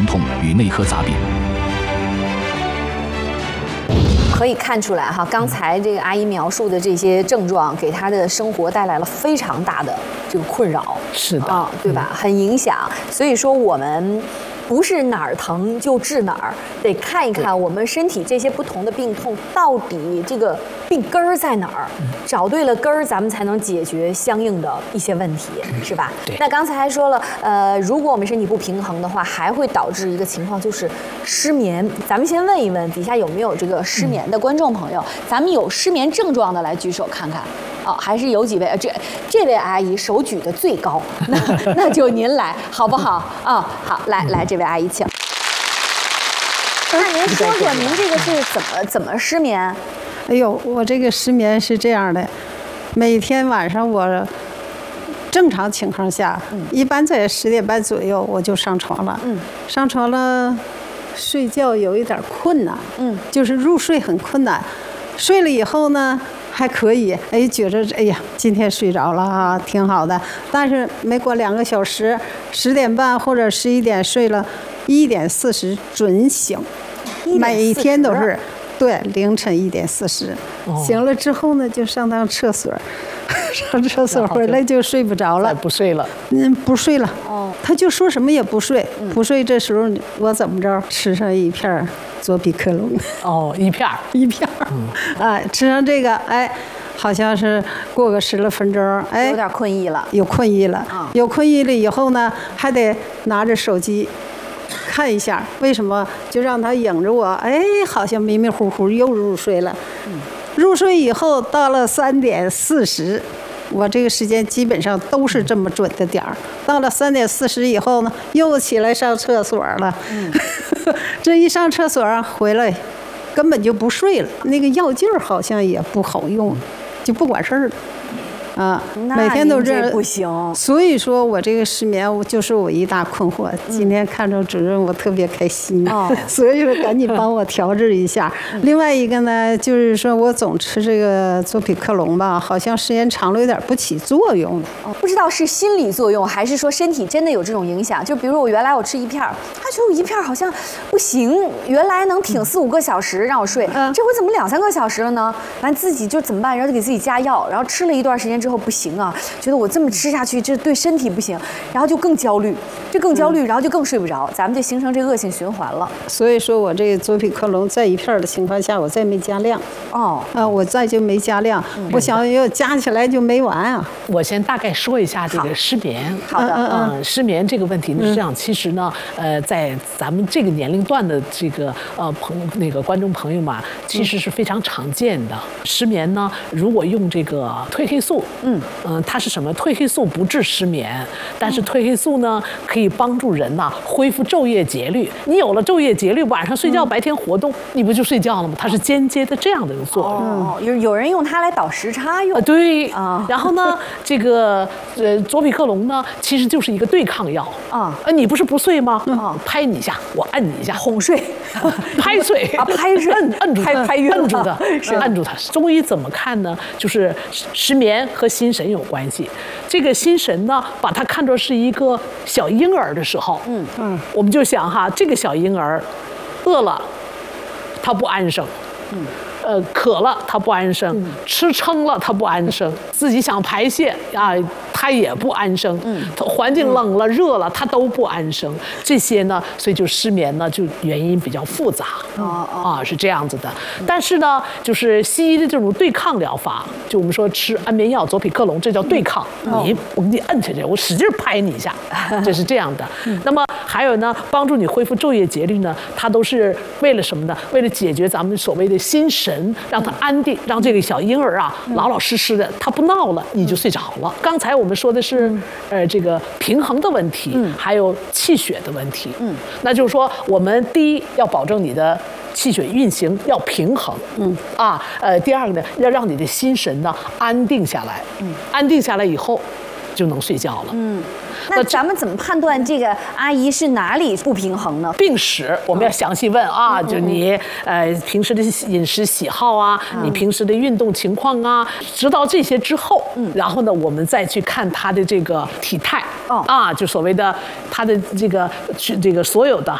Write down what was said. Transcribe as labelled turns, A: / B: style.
A: 疼痛与内科杂病。
B: 可以看出来哈，刚才这个阿姨描述的这些症状，给她的生活带来了非常大的这个困扰。
C: 是的，
B: 啊，对吧？很影响。所以说我们不是哪儿疼就治哪儿，得看一看我们身体这些不同的病痛到底这个病根儿在哪儿，找对了根儿，咱们才能解决相应的一些问题，是吧？
C: 对。
B: 那刚才还说了，如果我们身体不平衡的话，还会导致一个情况，就是失眠。咱们先问一问底下有没有这个失眠的观众朋友，咱们有失眠症状的来举手看看。哦，还是有几位，这位阿姨手举的最高，那就您来好不好？啊，好，来，这位阿姨请。那您说说您这个是怎么失眠？
D: 哎呦，我这个失眠是这样的，每天晚上我正常情况下，一般在10点半左右我就上床了。上床了，睡觉有一点困难，就是入睡很困难。睡了以后呢，还可以，哎，觉着哎呀，今天睡着了啊，挺好的。但是没过2个小时，10点半或者11点睡了，1点40准醒，每天都是。对，凌晨1点40，醒了之后呢，就上趟厕所，上厕所回来就睡不着了，
C: 不睡了，
D: 不睡了。他就说什么也不睡，不睡。这时候我怎么着，吃上一片左比克隆。
C: 一片，
D: 吃上这个，哎，好像是过个10来分钟，哎，
B: 有点困意了，
D: 有困意了，有困意了以后呢，还得拿着手机。看一下为什么就让他影着我，哎，好像迷迷糊糊又入睡了。入睡以后到了3点40，我这个时间基本上都是这么准的点儿。到了3点40以后呢，又起来上厕所了。这一上厕所回来，根本就不睡了。那个药劲儿好像也不好用，就不管事儿了。每天都这
B: 不行，
D: 所以说我这个失眠就是我一大困惑。今天看着主任，我特别开心，所以说赶紧帮我调治一下。另外一个呢，就是说我总吃这个左匹克隆吧，好像时间长了有点不起作用。
B: 不知道是心理作用，还是说身体真的有这种影响？就比如我原来我吃一片，他觉得我一片好像不行，原来能挺4、5个小时让我睡，这回怎么2、3个小时了呢？完自己就怎么办？然后就给自己加药，然后吃了一段时间之后不行啊，觉得我这么吃下去这对身体不行，然后就更焦虑，然后就更睡不着，咱们就形成这恶性循环了。
D: 所以说我这个左匹克隆在一片的情况下，我再没加量。我再就没加量，我想要加起来就没完啊。
C: 我先大概说一下这个失眠。
B: 好的，
C: 失眠这个问题是这样，其实呢，在咱们这个年龄段的这个观众朋友嘛，其实是非常常见的。失眠呢，如果用这个褪黑素，它是什么？褪黑素不治失眠，但是褪黑素呢可以帮助人呐恢复昼夜节律。你有了昼夜节律，晚上睡觉，白天活动，你不就睡觉了吗？它是间接的这样的一个作用。
B: 有人用它来倒时差用。
C: 对啊。然后呢，这个左匹克隆呢，其实就是一个对抗药你不是不睡吗？拍你一下，我按你一下，
B: 哄睡，
C: 拍睡
B: 拍睡，
C: 摁住它，
B: 拍晕了，
C: 摁住它，是按住它。中医怎么看呢？就是失眠和心神有关系。这个心神呢，把它看作是一个小婴儿的时候，我们就想哈，这个小婴儿饿了，他不安生，渴了他不安生，吃撑了他不安生，自己想排泄啊，他也不安生，环境冷了热了他都不安生。这些呢，所以就失眠呢，就原因比较复杂是这样子的。但是呢，就是西医的这种对抗疗法，就我们说吃安眠药左匹克隆，这叫对抗。我给你摁下去，我使劲拍你一下，这是这样的。那么还有呢，帮助你恢复昼夜节律呢，它都是为了什么呢？为了解决咱们所谓的心神，让他安定，让这个小婴儿啊老老实实的，他不闹了，你就睡着了。刚才我们说的是这个平衡的问题，还有气血的问题。那就是说，我们第一要保证你的气血运行要平衡，第二个呢，要让你的心神呢安定下来，安定下来以后就能睡觉了。
B: 那咱们怎么判断这个阿姨是哪里不平衡呢？
C: 病史我们要详细问啊，就你平时的饮食喜好啊，你平时的运动情况啊，知道这些之后，然后呢，我们再去看她的这个体态就所谓的她的这个所有的